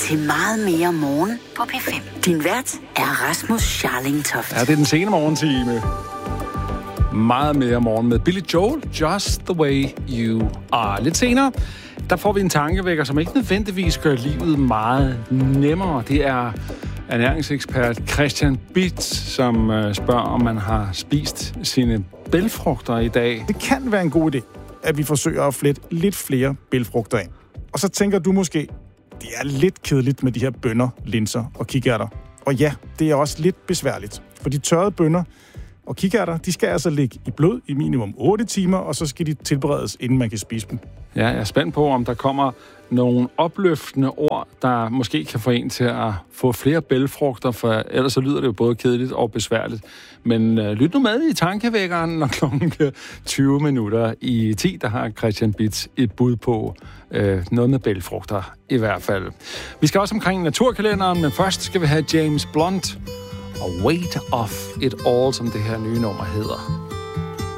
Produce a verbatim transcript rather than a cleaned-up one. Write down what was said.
til Meget mere morgen på P fem. Din vært er Rasmus Scharling Toft. Ja, det er den sene morgentime. Meget mere morgen med Billy Joel, Just the Way You Are. Lidt senere, der får vi en tankevækker, som ikke nødvendigvis gør livet meget nemmere. Det er ernæringsekspert Christian Bitz, som spørger, om man har spist sine bælgfrugter i dag. Det kan være en god idé, at vi forsøger at flette lidt flere bælgfrugter ind. Og så tænker du måske, det er lidt kedeligt med de her bønner, linser og kikærter. Og ja, det er også lidt besværligt. For de tørrede bønner og kikærter, de skal altså ligge i blød i minimum otte timer, og så skal de tilberedes, inden man kan spise dem. Ja, jeg er spændt på, om der kommer nogle opløftende ord, der måske kan få en til at få flere bælgfrugter, for ellers så lyder det jo både kedeligt og besværligt. Men øh, lyt nu med i tankevækkeren, når klokken tyve minutter i ti, der har Christian Bitz et bud på øh, noget med bælgfrugter i hvert fald. Vi skal også omkring naturkalenderen, men først skal vi have James Blunt og Weight of It All, som det her nye nummer hedder.